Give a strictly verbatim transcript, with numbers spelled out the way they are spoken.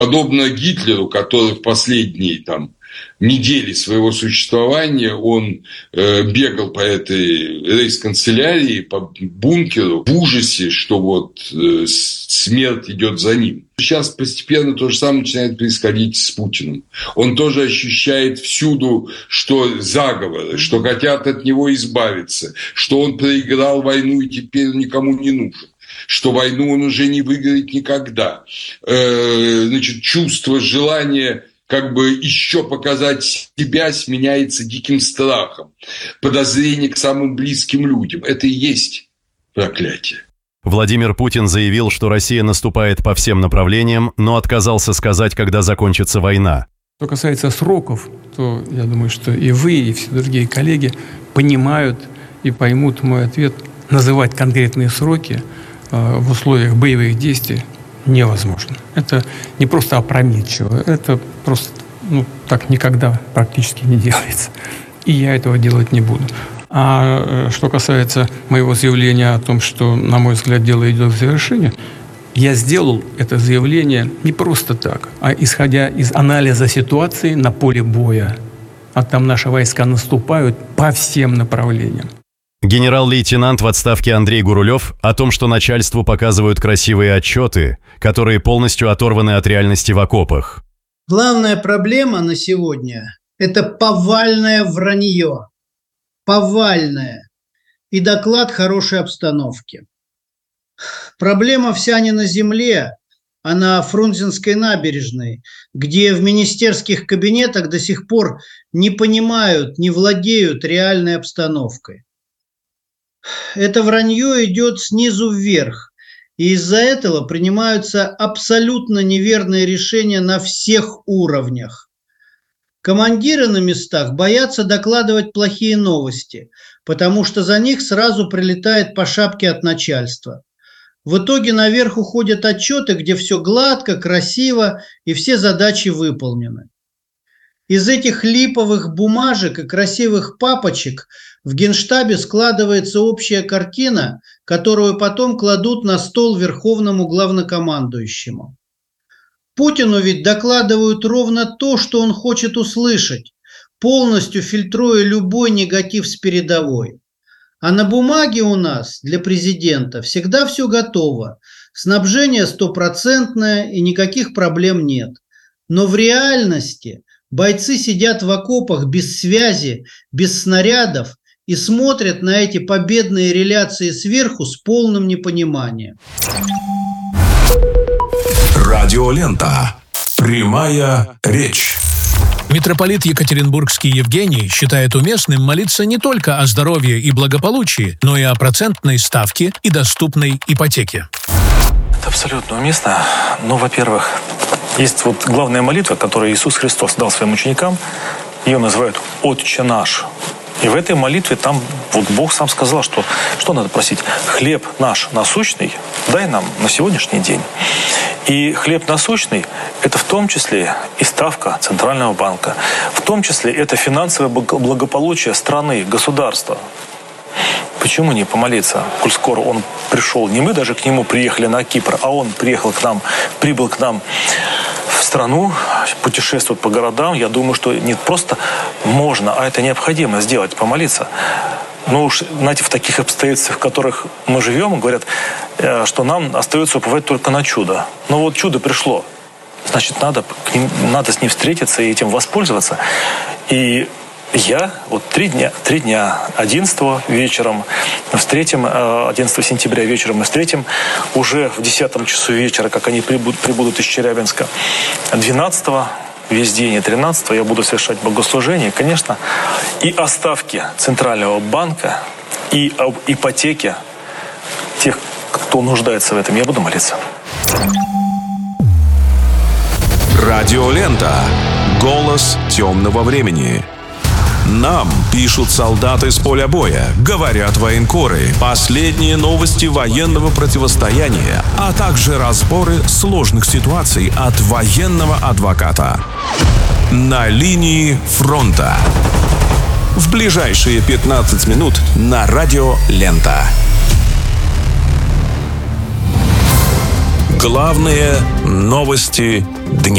Подобно Гитлеру, который в последние там, недели своего существования он э, бегал по этой рейхсканцелярии, по бункеру в ужасе, что вот э, смерть идет за ним. Сейчас постепенно то же самое начинает происходить с Путиным. Он тоже ощущает всюду, что заговоры, что хотят от него избавиться, что он проиграл войну и теперь никому не нужен, что войну он уже не выиграет никогда. Э, значит, чувство, желание как бы еще показать себя сменяется диким страхом, подозрение к самым близким людям. Это и есть проклятие. Владимир Путин заявил, что Россия наступает по всем направлениям, но отказался сказать, когда закончится война. Что касается сроков, то я думаю, что и вы, и все другие коллеги понимают и поймут мой ответ. Называть конкретные сроки э, в условиях боевых действий невозможно. Это не просто опрометчиво, это просто ну, так никогда практически не делается. И я этого делать не буду. А что касается моего заявления о том, что, на мой взгляд, дело идет к завершению, я сделал это заявление не просто так, а исходя из анализа ситуации на поле боя. А там наши войска наступают по всем направлениям. Генерал-лейтенант в отставке Андрей Гурулев о том, что начальству показывают красивые отчеты, которые полностью оторваны от реальности в окопах. Главная проблема на сегодня – это повальное вранье. Повальное. И доклад хорошей обстановки. Проблема вся не на земле, а на Фрунзенской набережной, где в министерских кабинетах до сих пор не понимают, не владеют реальной обстановкой. Это вранье идет снизу вверх, и из-за этого принимаются абсолютно неверные решения на всех уровнях. Командиры на местах боятся докладывать плохие новости, потому что за них сразу прилетает по шапке от начальства. В итоге наверх уходят отчеты, где все гладко, красиво и все задачи выполнены. Из этих липовых бумажек и красивых папочек в Генштабе складывается общая картина, которую потом кладут на стол верховному главнокомандующему. Путину ведь докладывают ровно то, что он хочет услышать, полностью фильтруя любой негатив с передовой. А на бумаге у нас для президента всегда все готово, снабжение стопроцентное и никаких проблем нет. Но в реальности бойцы сидят в окопах без связи, без снарядов и смотрят на эти победные реляции сверху с полным непониманием. Радиолента. Прямая речь. Митрополит Екатеринбургский Евгений считает уместным молиться не только о здоровье и благополучии, но и о процентной ставке и доступной ипотеке. Это абсолютно уместно. Ну, во-первых, есть вот главная молитва, которую Иисус Христос дал своим ученикам. Ее называют «Отче наш». И в этой молитве там вот Бог сам сказал, что, что надо просить. Хлеб наш насущный дай нам на сегодняшний день. И хлеб насущный – это в том числе и ставка Центрального банка. В том числе это финансовое благополучие страны, государства. Почему не помолиться, коль скоро он пришел? Не мы даже к нему приехали на Кипр, а он приехал к нам, прибыл к нам в страну, путешествует по городам. Я думаю, что не просто можно, а это необходимо сделать, помолиться. Но уж, знаете, в таких обстоятельствах, в которых мы живем, говорят, что нам остается уповать только на чудо. Но вот чудо пришло. Значит, надо, к ним, надо с ним встретиться и этим воспользоваться. И я вот три дня, три дня, одиннадцатого вечером мы встретим, одиннадцатого сентября вечером мы встретим, уже в десятом часу вечера, как они прибудут, прибудут из Челябинска, двенадцатого весь день и тринадцатого я буду совершать богослужение, конечно, и о ставке Центрального банка, и об ипотеке тех, кто нуждается в этом, я буду молиться. Радиолента. Голос темного времени. Нам пишут солдаты с поля боя, говорят военкоры, последние новости военного противостояния, а также разборы сложных ситуаций от военного адвоката. На линии фронта. В ближайшие пятнадцать минут на Радио Лента. Главные новости дня.